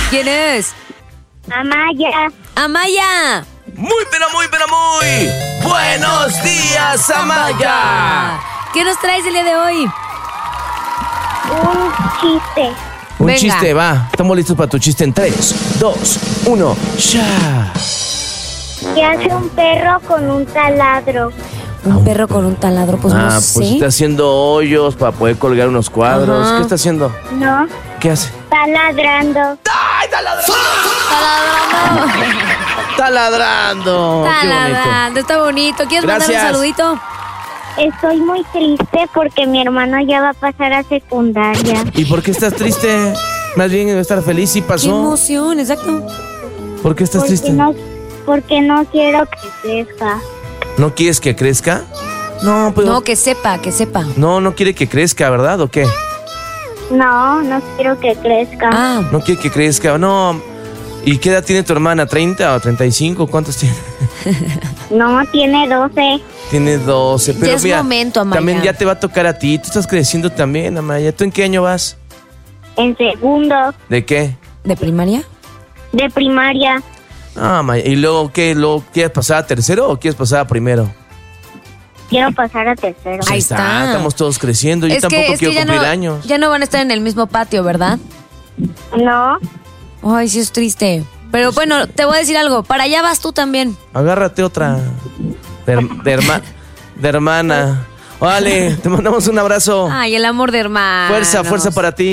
¿Quién es? Amaya. Amaya. Muy, pero muy. Buenos días, Amaya. ¿Qué nos traes el día de hoy? Un chiste. Un Venga. chiste, va. Estamos listos para tu chiste en 3, 2, 1, ya. ¿Qué hace un perro con un taladro? Un perro con un taladro, pues no sé. Pues está haciendo hoyos para poder colgar unos cuadros. Ajá. ¿Qué está haciendo? No, ¿Qué hace? está ladrando. ¡Ay, está ladrando! Taladrando. Está ladrando. Qué bonito. Taladrando, está bonito. ¿Quieres mandar un Gracias. saludito? Estoy muy triste porque mi hermano ya va a pasar a secundaria. ¿Y por qué estás triste? Más bien debe estar feliz y Qué pasó. emoción, exacto. ¿Por qué estás triste? Porque no quiero que crezca. ¿No quieres que crezca? No, pues No, que sepa, que sepa. no quiere que crezca, ¿verdad? ¿O qué? No, no quiero que crezca. Ah, No quiere que crezca, no. ¿Y qué edad tiene tu hermana? ¿30 o 35? ¿Cuántos tiene? No, tiene 12. Tiene 12, pero Ya es mira, momento, Amaya. también ya te va a tocar a ti. Tú estás creciendo también, Amaya. ¿Tú en qué año vas? En segundo ¿De qué? ¿de primaria? de primaria. Ah, Amaya. ¿Y luego qué? ¿Luego quieres pasar a tercero o quieres pasar a primero? Quiero pasar a tercero. Ahí está. Estamos todos creciendo. Yo tampoco quiero ya cumplir no, años. ya no van a estar en el mismo patio, ¿verdad? No, Ay, sí es triste. Pero bueno, te voy a decir algo. Para allá vas tú también. Agárrate otra de hermana. Vale, te mandamos un abrazo. Ay, el amor de hermano. Fuerza para ti.